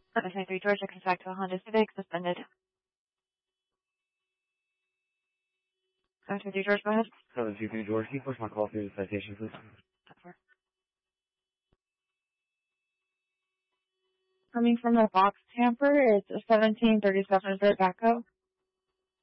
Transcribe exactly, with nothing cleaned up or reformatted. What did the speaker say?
seven twenty-three Georgia, comes back to a Honda Civic, suspended. seven twenty-three George, go ahead. seven two three George, can you push my call through the citation, please? Over. Coming from the box tamper, it's a seventeen thirty-seven Echo.